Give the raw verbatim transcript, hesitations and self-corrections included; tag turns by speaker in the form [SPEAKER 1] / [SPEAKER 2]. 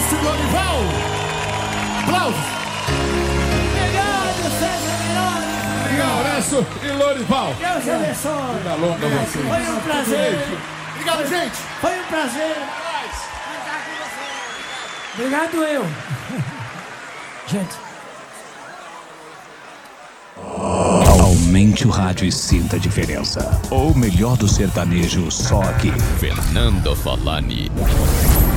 [SPEAKER 1] Márcio Dorival. Aplausos.
[SPEAKER 2] Obrigado, César Melhores.
[SPEAKER 1] Obrigado, Horácio e Lorival.
[SPEAKER 2] Deus abençoe.
[SPEAKER 1] Vida longa você.
[SPEAKER 2] Foi um prazer.
[SPEAKER 1] Obrigado, gente.
[SPEAKER 2] Foi um prazer. Obrigado eu. Gente.
[SPEAKER 3] Aumente o rádio e sinta a diferença. O melhor do sertanejo só aqui.
[SPEAKER 4] Fernando Falani.